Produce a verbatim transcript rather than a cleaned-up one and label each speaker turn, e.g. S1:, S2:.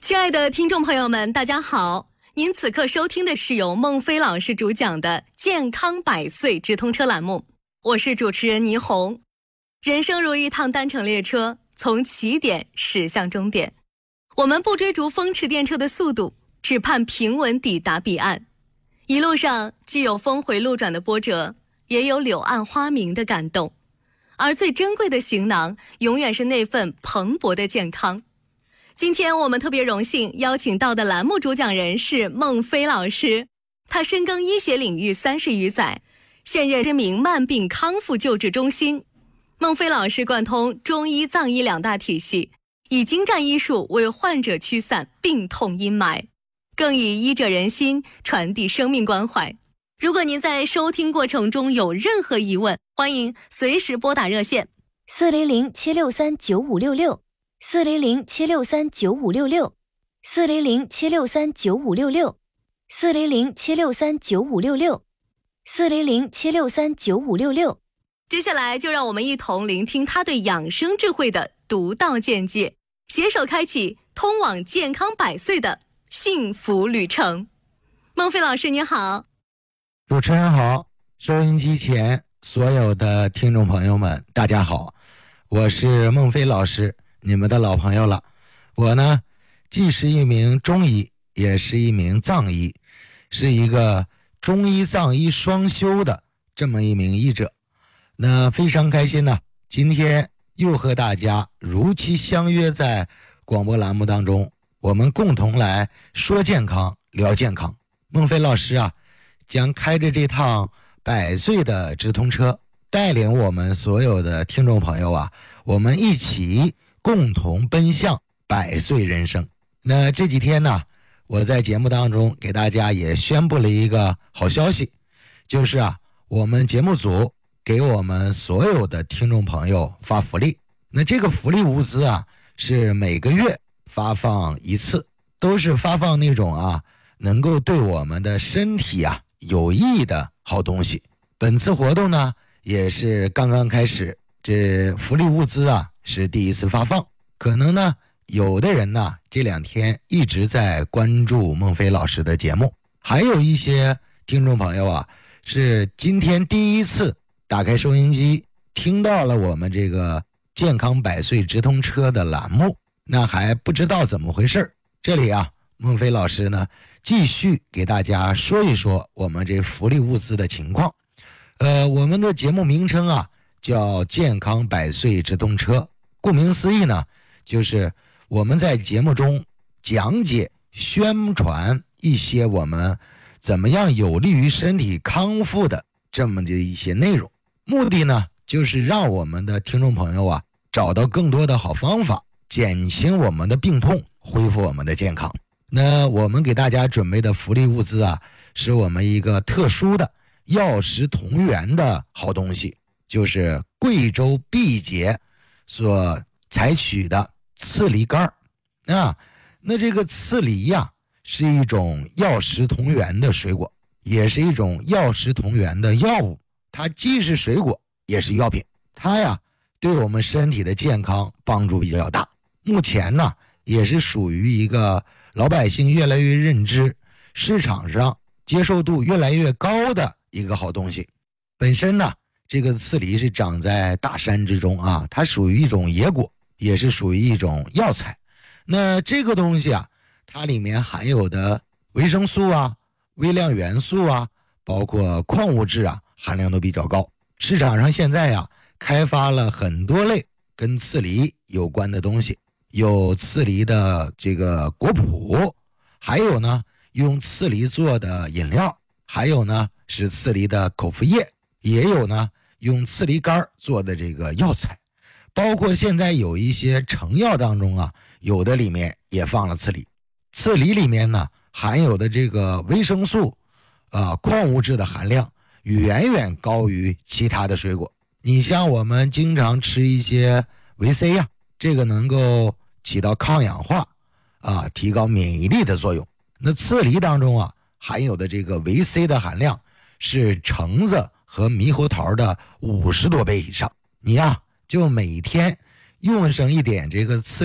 S1: 亲爱的听众朋友们，大家好，您此刻收听的是由孟非老师主讲的健康百岁直通车栏目，我是主持人倪虹。人生如一趟单程列车，从起点驶向终点，我们不追逐风驰电掣的速度，只盼平稳抵达彼岸。一路上既有峰回路转的波折，也有柳暗花明的感动，而最珍贵的行囊永远是那份蓬勃的健康。今天我们特别荣幸邀请到的栏目主讲人是孟非老师，他深耕医学领域三十余载，现任知名慢病康复救治中心。孟非老师贯通中医藏医两大体系，以精湛医术为患者驱散病痛阴霾，更以医者仁心传递生命关怀。如果您在收听过程中有任何疑问，欢迎随时拨打热线
S2: 四零零七六三九五六六四零零七六三九五六六四零零七六三九五六六四零零七六三九五六六四零零七六三九五六六。
S1: 接下来就让我们一同聆听他对养生智慧的独到见解，携手开启通往健康百岁的幸福旅程。孟非老师您好。
S3: 主持人好，收音机前所有的听众朋友们大家好，我是孟非老师，你们的老朋友了。我呢既是一名中医，也是一名藏医，是一个中医藏医双修的这么一名医者。那非常开心呢，今天又和大家如期相约在广播栏目当中，我们共同来说健康聊健康。孟非老师啊将开着这趟百岁的直通车，带领我们所有的听众朋友啊，我们一起共同奔向百岁人生。那这几天呢，我在节目当中给大家也宣布了一个好消息，就是啊，我们节目组给我们所有的听众朋友发福利。那这个福利物资啊，是每个月发放一次，都是发放那种啊，能够对我们的身体啊有益的好东西。本次活动呢，也是刚刚开始，这福利物资啊是第一次发放。可能呢，有的人呢这两天一直在关注孟非老师的节目，还有一些听众朋友啊，是今天第一次打开收音机，听到了我们这个健康百岁直通车的栏目，那还不知道怎么回事。这里啊，孟非老师呢继续给大家说一说我们这福利物资的情况。呃，我们的节目名称啊叫健康百岁直通车，顾名思义呢，就是我们在节目中讲解宣传一些我们怎么样有利于身体康复的这么的一些内容，目的呢就是让我们的听众朋友啊找到更多的好方法，减轻我们的病痛，恢复我们的健康。那我们给大家准备的福利物资啊，是我们一个特殊的药食同源的好东西，就是贵州毕节所采取的刺梨干啊。那这个刺梨呀、啊，是一种药食同源的水果，也是一种药食同源的药物，它既是水果也是药品，它呀对我们身体的健康帮助比较大。目前呢也是属于一个老百姓越来越认知，市场上接受度越来越高的一个好东西。本身呢这个刺梨是长在大山之中啊，它属于一种野果，也是属于一种药材。那这个东西啊，它里面含有的维生素啊、微量元素啊，包括矿物质啊，含量都比较高。市场上现在呀开发了很多类跟刺梨有关的东西，有刺梨的这个果脯，还有呢用刺梨做的饮料，还有呢是刺梨的口服液，也有呢用刺梨干做的这个药材。包括现在有一些成药当中啊，有的里面也放了刺梨。刺梨里面呢含有的这个维生素啊、矿物质的含量远远高于其他的水果。你像我们经常吃一些维 C 呀、啊，这个能够起到抗氧化啊，提高免疫力的作用。那刺梨当中啊含有的这个维 C 的含量是橙子和猕猴桃的五十多倍以上。你呀、啊就每天用上一点这个刺